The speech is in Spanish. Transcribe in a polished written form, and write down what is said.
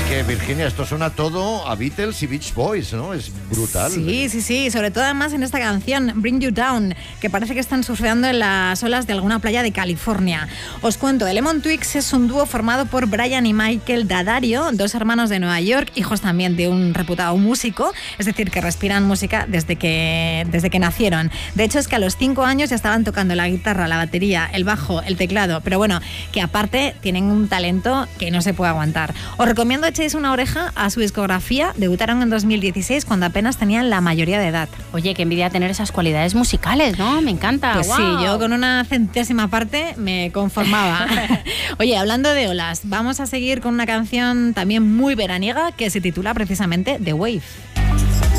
Que Virginia, esto suena todo a Beatles y Beach Boys, ¿no? Es brutal. Sí, sobre todo además en esta canción, Bring You Down, que parece que están surfeando en las olas de alguna playa de California. Os cuento, Lemon Twigs es un dúo formado por Brian y Michael Daddario, dos hermanos de Nueva York, hijos también de un reputado músico, es decir, que respiran música desde que nacieron. De hecho, es que a los 5 años ya estaban tocando la guitarra, la batería, el bajo, el teclado, pero bueno, que aparte tienen un talento que no se puede aguantar. Os recomiendo echéis una oreja a su discografía. Debutaron en 2016 cuando apenas tenían la mayoría de edad. Oye, qué envidia tener esas cualidades musicales, ¿no? Me encanta. Pues ¡wow! Sí, yo con una centésima parte me conformaba. Oye, hablando de olas, vamos a seguir con una canción también muy veraniega que se titula precisamente The Wave.